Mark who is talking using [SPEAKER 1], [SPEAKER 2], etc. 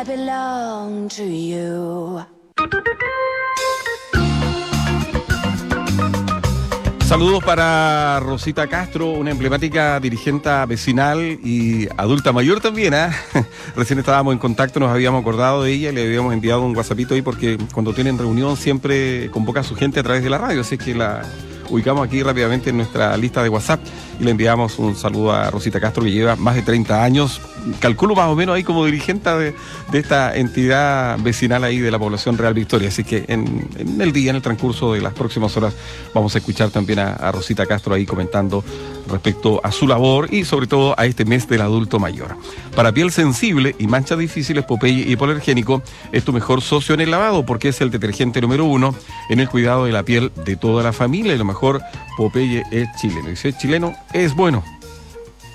[SPEAKER 1] I belong to you.
[SPEAKER 2] Saludos para Rosita Castro, una emblemática dirigente vecinal y adulta mayor también, ¿eh? Recién estábamos en contacto, nos habíamos acordado de ella y le habíamos enviado un WhatsAppito ahí porque cuando tienen reunión siempre convoca a su gente a través de la radio, así que la ubicamos aquí rápidamente en nuestra lista de WhatsApp y le enviamos un saludo a Rosita Castro, que lleva más de 30 años, calculo más o menos ahí como dirigente de esta entidad vecinal ahí de la población Real Victoria. Así que en el día, en el transcurso de las próximas horas, vamos a escuchar también a Rosita Castro ahí comentando respecto a su labor y sobre todo a este mes del adulto mayor. Para piel sensible y manchas difíciles, Popeye Hipoalergénico es tu mejor socio en el lavado porque es el detergente número 1 en el cuidado de la piel de toda la familia, y lo mejor, Popeye es chileno. Y si es chileno, es bueno.